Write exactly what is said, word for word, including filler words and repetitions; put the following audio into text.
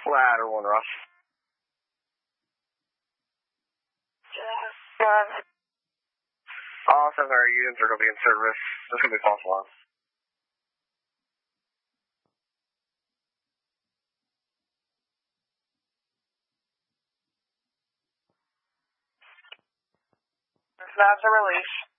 Ladder one, Russ. All seven of our units are going to be in service. This is going to be false alarm. That's a release.